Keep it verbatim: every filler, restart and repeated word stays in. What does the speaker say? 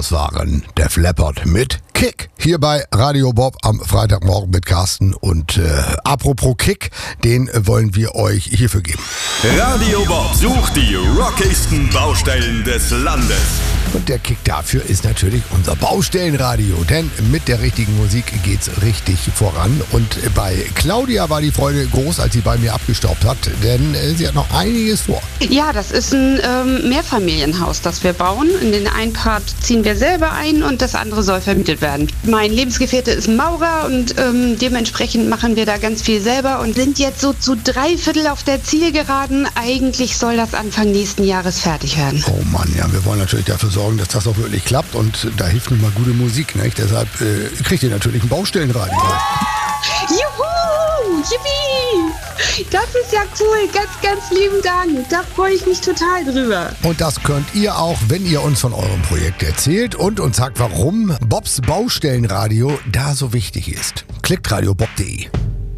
das waren Def Leppard mit Kick hier bei Radio Bob am Freitagmorgen mit Carsten. Und äh, apropos Kick, den äh, wollen wir euch hierfür geben. Radio Bob sucht die rockigsten Baustellen des Landes. Und der Kick dafür ist natürlich unser Baustellenradio, denn mit der richtigen Musik geht's richtig voran. Und bei Claudia war die Freude groß, als sie bei mir abgestaubt hat, denn äh, sie hat noch einiges vor. Ja, das ist ein ähm, Mehrfamilienhaus, das wir bauen. In den einen Part ziehen wir selber ein und das andere soll vermietet werden. Mein Lebensgefährte ist Maurer und ähm, dementsprechend machen wir da ganz viel selber und sind jetzt so zu drei Viertel auf der Zielgeraden. Eigentlich soll das Anfang nächsten Jahres fertig werden. Oh Mann, ja, wir wollen natürlich dafür sorgen, dass das auch wirklich klappt und da hilft nun mal gute Musik, nicht? Deshalb äh, kriegt ihr natürlich ein Baustellenradio. Juhu! Yippie! Das ist ja cool. Ganz, ganz lieben Dank. Da freue ich mich total drüber. Und das könnt ihr auch, wenn ihr uns von eurem Projekt erzählt und uns sagt, warum Bobs Baustellenradio da so wichtig ist. Klickt radiobob punkt de.